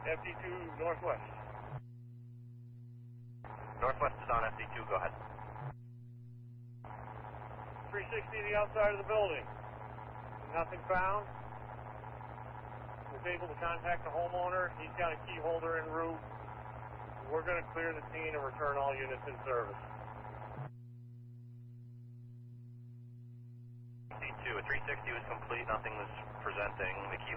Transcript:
FD2 Northwest. Northwest is on FD2, go ahead. 360 the outside of the building. Nothing found. Was able to contact the homeowner. He's got a key holder en route. We're going to clear the scene and return all units in service. FD2, a 360 was complete, nothing was presenting. The key